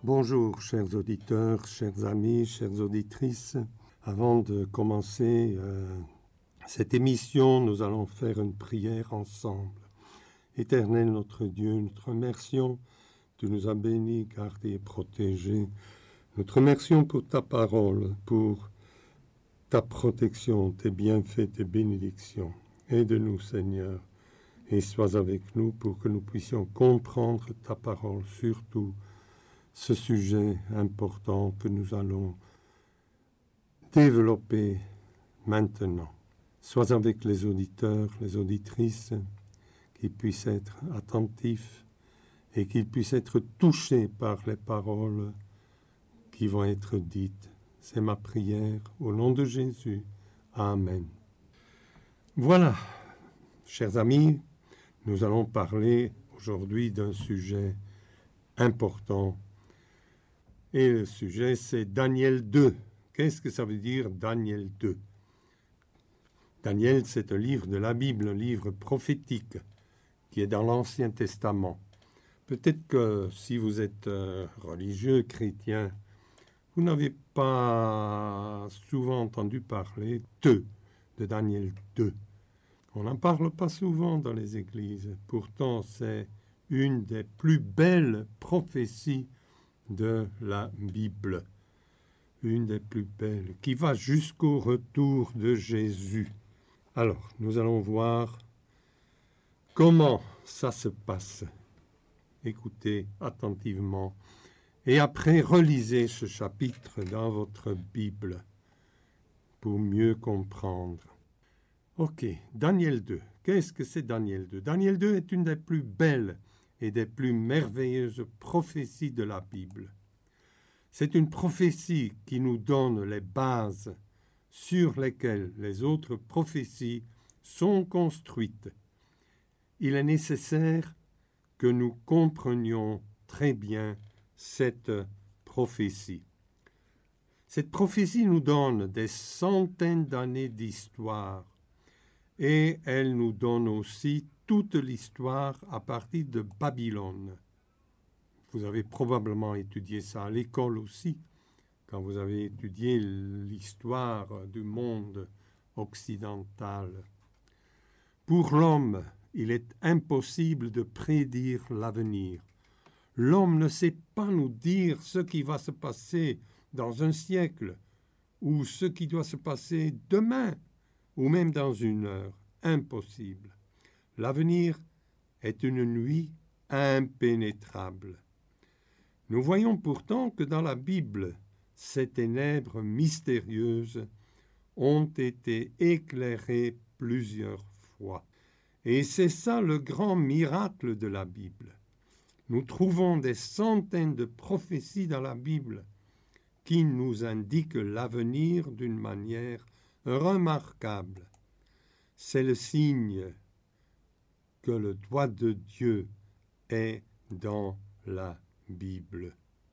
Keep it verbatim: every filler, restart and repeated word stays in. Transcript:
Bonjour, chers auditeurs, chers amis, chères auditrices. Avant de commencer euh, cette émission, nous allons faire une prière ensemble. Éternel notre Dieu, nous te remercions. Tu nous as bénis, gardés et protégés. Nous te remercions pour ta parole, pour ta protection, tes bienfaits, tes bénédictions. Aide-nous, Seigneur, et sois avec nous pour que nous puissions comprendre ta parole, surtout ce sujet important que nous allons développer maintenant. Sois avec les auditeurs, les auditrices, qu'ils puissent être attentifs et qu'ils puissent être touchés par les paroles qui vont être dites. C'est ma prière au nom de Jésus. Amen. Voilà, chers amis, nous allons parler aujourd'hui d'un sujet important. Et le sujet, c'est Daniel deux. Qu'est-ce que ça veut dire, Daniel deux? Daniel, c'est un livre de la Bible, un livre prophétique qui est dans l'Ancien Testament. Peut-être que si vous êtes euh, religieux, chrétien, vous n'avez pas souvent entendu parler de, de Daniel deux. On n'en parle pas souvent dans les églises. Pourtant, c'est une des plus belles prophéties de la Bible, une des plus belles, qui va jusqu'au retour de Jésus. Alors, nous allons voir comment ça se passe. Écoutez attentivement et après relisez ce chapitre dans votre Bible pour mieux comprendre. Ok, Daniel deux. Qu'est-ce que c'est Daniel deux? Daniel deux est une des plus belles et des plus merveilleuses prophéties de la Bible. C'est une prophétie qui nous donne les bases sur lesquelles les autres prophéties sont construites. Il est nécessaire que nous comprenions très bien cette prophétie. Cette prophétie nous donne des centaines d'années d'histoire et elle nous donne aussi toute l'histoire à partir de Babylone. Vous avez probablement étudié ça à l'école aussi, quand vous avez étudié l'histoire du monde occidental. Pour l'homme, il est impossible de prédire l'avenir. L'homme ne sait pas nous dire ce qui va se passer dans un siècle, ou ce qui doit se passer demain, ou même dans une heure. Impossible. L'avenir est une nuit impénétrable. Nous voyons pourtant que dans la Bible, ces ténèbres mystérieuses ont été éclairées plusieurs fois. Et c'est ça le grand miracle de la Bible. Nous trouvons des centaines de prophéties dans la Bible qui nous indiquent l'avenir d'une manière remarquable. C'est le signe que le doigt de Dieu est dans la Bible.